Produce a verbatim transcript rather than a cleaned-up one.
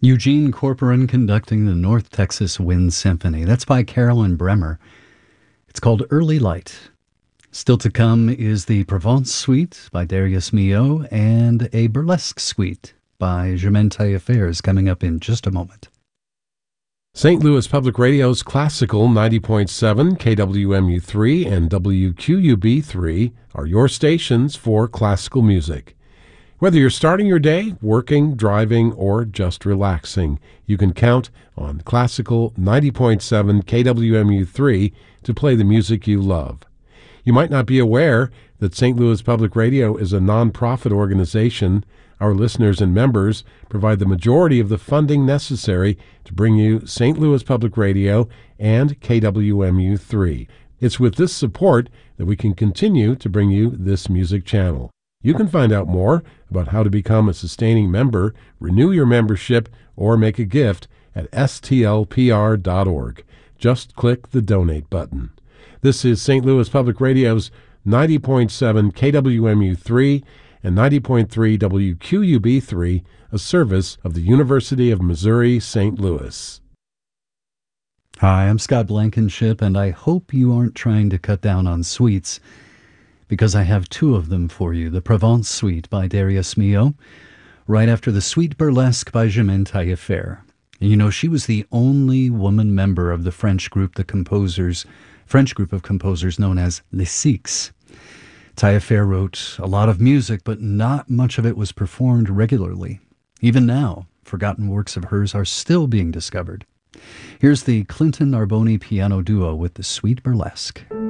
Eugene Corporon conducting the North Texas Wind Symphony. That's by Carolyn Bremer. It's called Early Light. Still to come is the Provence Suite by Darius Milhaud and a Burlesque Suite by Germaine Taillefer coming up in just a moment. Saint Louis Public Radio's Classical ninety point seven, K W M U three, and W Q U B three are your stations for classical music. Whether you're starting your day, working, driving, or just relaxing, you can count on Classical ninety point seven, K W M U three to play the music you love. You might not be aware that Saint Louis Public Radio is a nonprofit organization. Our listeners and members provide the majority of the funding necessary to bring you Saint Louis Public Radio and K W M U three. It's with this support that we can continue to bring you this music channel. You can find out more about how to become a sustaining member, renew your membership, or make a gift at S T L P R dot org. Just click the donate button. This is Saint Louis Public Radio's ninety point seven K W M U three and ninety point three W Q U B three, a service of the University of Missouri Saint Louis. Hi, I'm Scott Blankenship, and I hope you aren't trying to cut down on sweets, because I have two of them for you. The Provence Suite by Darius Milhaud, right after the Suite Burlesque by Germaine Taillefer. And you know, she was the only woman member of the French group, the composers, French group of composers known as Les Six. Taillefer wrote a lot of music, but not much of it was performed regularly. Even now, forgotten works of hers are still being discovered. Here's the Clinton Narboni piano duo with the Suite Burlesque.